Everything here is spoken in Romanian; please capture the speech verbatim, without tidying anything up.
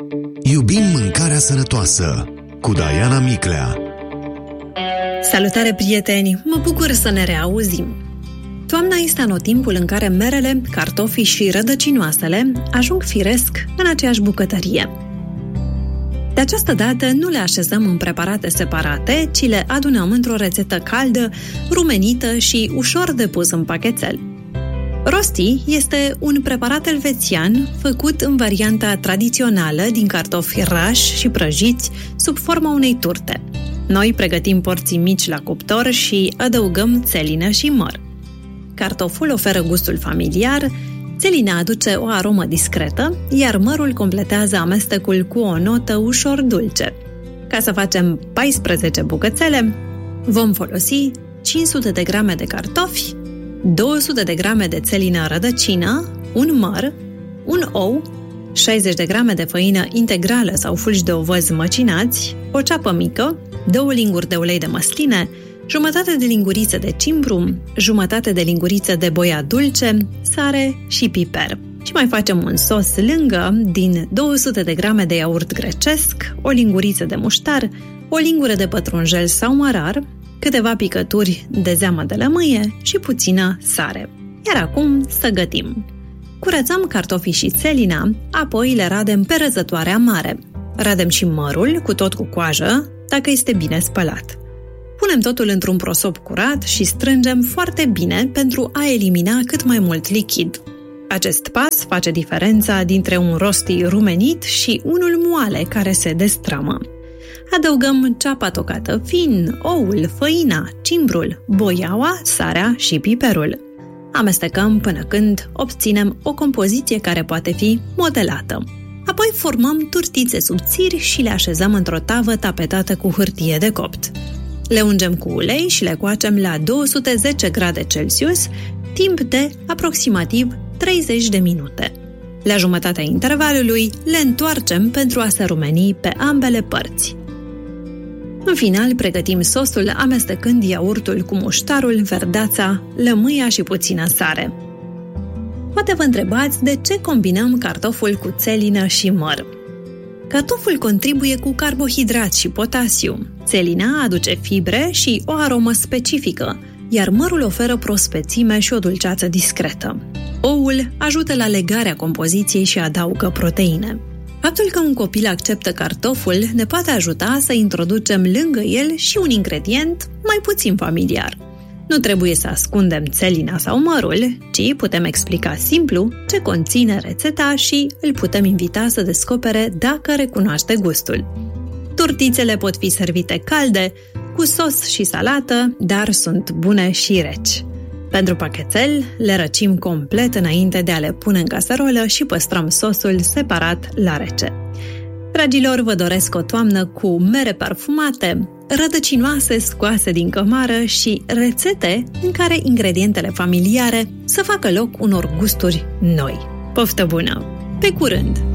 Iubim mâncarea sănătoasă cu Diana Miclea. Salutare, prieteni! Mă bucur să ne reauzim! Toamna este anotimpul în care merele, cartofii și rădăcinoasele ajung firesc în aceeași bucătărie. De această dată nu le așezăm în preparate separate, ci le adunăm într-o rețetă caldă, rumenită și ușor de pus în pachetel. Rosti este un preparat elvețian făcut în varianta tradițională din cartofi rași și prăjiți sub forma unei turte. Noi pregătim porții mici la cuptor și adăugăm țelină și măr. Cartoful oferă gustul familiar, țelina aduce o aromă discretă, iar mărul completează amestecul cu o notă ușor dulce. Ca să facem paisprezece bucățele, vom folosi cinci sute de grame de cartofi, două sute de grame de țelină rădăcină, un măr, un ou, șaizeci de grame de făină integrală sau fulgi de ovăz măcinați, o ceapă mică, două linguri de ulei de măsline, jumătate de linguriță de cimbru, jumătate de linguriță de boia dulce, sare și piper. Și mai facem un sos lângă din două sute de grame de iaurt grecesc, o linguriță de muștar, o lingură de pătrunjel sau mărar, câteva picături de zeamă de lămâie și puțină sare. Iar acum să gătim. Curățăm cartofii și țelina, apoi le radem pe răzătoarea mare. Radem și mărul, cu tot cu coajă, dacă este bine spălat. Punem totul într-un prosop curat și strângem foarte bine pentru a elimina cât mai mult lichid. Acest pas face diferența dintre un rosti rumenit și unul moale care se destramă. Adăugăm ceapa tocată fin, oul, făina, cimbrul, boiaua, sarea și piperul. Amestecăm până când obținem o compoziție care poate fi modelată. Apoi formăm turtițe subțiri și le așezăm într-o tavă tapetată cu hârtie de copt. Le ungem cu ulei și le coacem la două sute zece grade Celsius, timp de aproximativ treizeci de minute. La jumătatea intervalului le întoarcem pentru a se rumeni pe ambele părți. În final, pregătim sosul amestecând iaurtul cu muștarul, verdeața, lămâia și puțină sare. Poate vă întrebați de ce combinăm cartoful cu țelină și măr. Cartoful contribuie cu carbohidrați și potasiu. Țelina aduce fibre și o aromă specifică, iar mărul oferă prospețime și o dulceață discretă. Oul ajută la legarea compoziției și adaugă proteine. Faptul că un copil acceptă cartoful ne poate ajuta să introducem lângă el și un ingredient mai puțin familiar. Nu trebuie să ascundem țelina sau mărul, ci putem explica simplu ce conține rețeta și îl putem invita să descopere dacă recunoaște gustul. Turtițele pot fi servite calde, cu sos și salată, dar sunt bune și reci. Pentru pachetel, le răcim complet înainte de a le pune în caserolă și păstrăm sosul separat la rece. Dragilor, vă doresc o toamnă cu mere parfumate, rădăcinoase scoase din cămară și rețete în care ingredientele familiare să facă loc unor gusturi noi. Poftă bună! Pe curând!